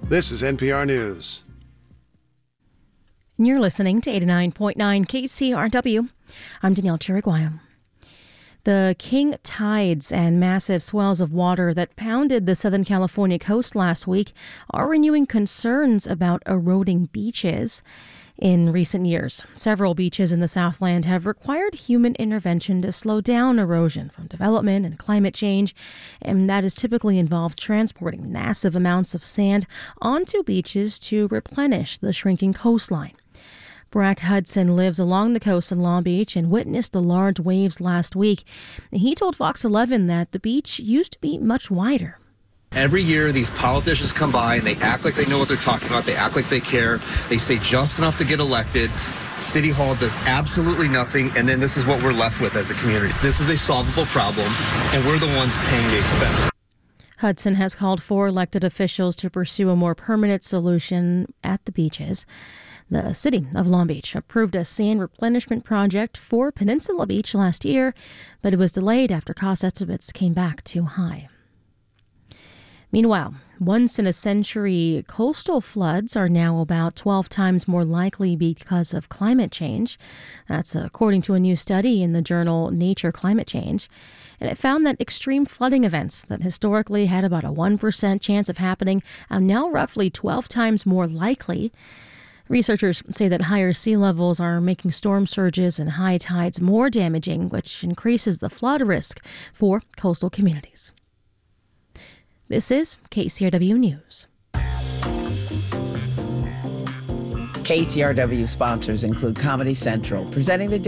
This is NPR News. You're listening to 89.9 KCRW. I'm Danielle Chiriguayo. The king tides and massive swells of water that pounded the Southern California coast last week are renewing concerns about eroding beaches. In recent years, several beaches in the Southland have required human intervention to slow down erosion from development and climate change, and that has typically involved transporting massive amounts of sand onto beaches to replenish the shrinking coastline. Brack Hudson lives along the coast in Long Beach and witnessed the large waves last week. He told Fox 11 that the beach used to be much wider. Every year, these politicians come by and they act like they know what they're talking about. They act like they care. They say just enough to get elected. City Hall does absolutely nothing, and then this is what we're left with as a community. This is a solvable problem, and we're the ones paying the expense. Hudson has called for elected officials to pursue a more permanent solution at the beaches. The city of Long Beach approved a sand replenishment project for Peninsula Beach last year, but it was delayed after cost estimates came back too high. Meanwhile, once-in-a-century coastal floods are now about 12 times more likely because of climate change. That's according to a new study in the journal Nature Climate Change. And it found that extreme flooding events that historically had about a 1% chance of happening are now roughly 12 times more likely. Researchers say that higher sea levels are making storm surges and high tides more damaging, which increases the flood risk for coastal communities. This is KCRW News. KCRW sponsors include Comedy Central, presenting the